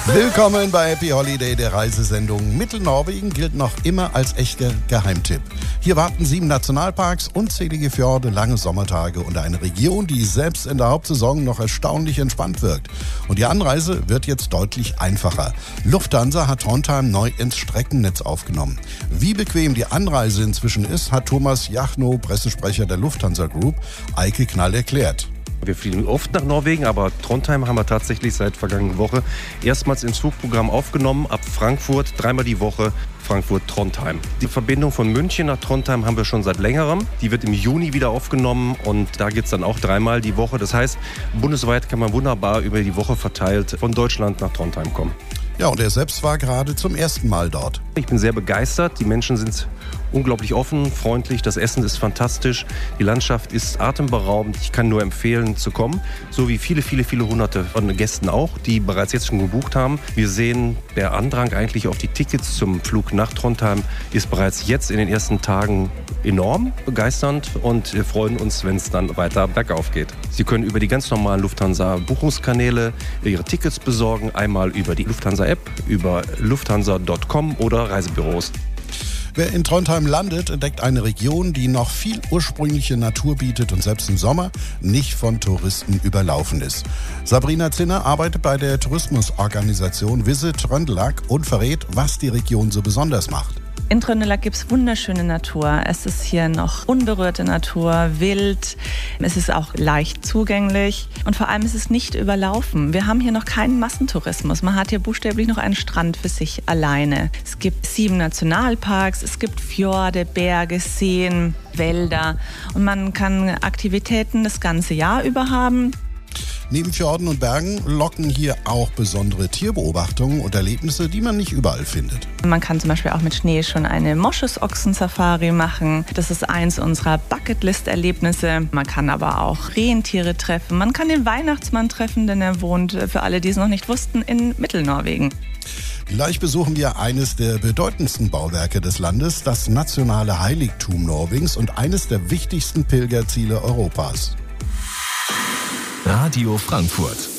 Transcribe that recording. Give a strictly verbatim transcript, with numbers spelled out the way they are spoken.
Willkommen bei Happy Holiday, der Reisesendung. Mittelnorwegen gilt noch immer als echter Geheimtipp. Hier warten sieben Nationalparks, unzählige Fjorde, lange Sommertage und eine Region, die selbst in der Hauptsaison noch erstaunlich entspannt wirkt. Und die Anreise wird jetzt deutlich einfacher. Lufthansa hat Trondheim neu ins Streckennetz aufgenommen. Wie bequem die Anreise inzwischen ist, hat Thomas Jachnow, Pressesprecher der Lufthansa Group, Eike Knall erklärt. Wir fliegen oft nach Norwegen, aber Trondheim haben wir tatsächlich seit vergangener Woche erstmals ins Flugprogramm aufgenommen. Ab Frankfurt, dreimal die Woche, Frankfurt-Trondheim. Die Verbindung von München nach Trondheim haben wir schon seit längerem. Die wird im Juni wieder aufgenommen und da geht es dann auch dreimal die Woche. Das heißt, bundesweit kann man wunderbar über die Woche verteilt von Deutschland nach Trondheim kommen. Ja, und er selbst war gerade zum ersten Mal dort. Ich bin sehr begeistert. Die Menschen sind unglaublich offen, freundlich. Das Essen ist fantastisch. Die Landschaft ist atemberaubend. Ich kann nur empfehlen, zu kommen. So wie viele, viele, viele hunderte von Gästen auch, die bereits jetzt schon gebucht haben. Wir sehen, der Andrang eigentlich auf die Tickets zum Flug nach Trondheim ist bereits jetzt in den ersten Tagen enorm begeisternd und wir freuen uns, wenn es dann weiter bergauf geht. Sie können über die ganz normalen Lufthansa-Buchungskanäle Ihre Tickets besorgen. Einmal über die Lufthansa-App, über lufthansa punkt com oder Reisebüros. Wer in Trondheim landet, entdeckt eine Region, die noch viel ursprüngliche Natur bietet und selbst im Sommer nicht von Touristen überlaufen ist. Sabrina Zinner arbeitet bei der Tourismusorganisation Visit Trøndelag und verrät, was die Region so besonders macht. In Trøndelag gibt es wunderschöne Natur. Es ist hier noch unberührte Natur, wild. Es ist auch leicht zugänglich und vor allem ist es nicht überlaufen. Wir haben hier noch keinen Massentourismus. Man hat hier buchstäblich noch einen Strand für sich alleine. Es gibt sieben Nationalparks, es gibt Fjorde, Berge, Seen, Wälder und man kann Aktivitäten das ganze Jahr über haben. Neben Fjorden und Bergen locken hier auch besondere Tierbeobachtungen und Erlebnisse, die man nicht überall findet. Man kann zum Beispiel auch mit Schnee schon eine Moschusochsen-Safari machen. Das ist eins unserer Bucketlist-Erlebnisse. Man kann aber auch Rentiere treffen. Man kann den Weihnachtsmann treffen, denn er wohnt, für alle, die es noch nicht wussten, in Mittelnorwegen. Gleich besuchen wir eines der bedeutendsten Bauwerke des Landes, das nationale Heiligtum Norwegens und eines der wichtigsten Pilgerziele Europas. Radio Frankfurt.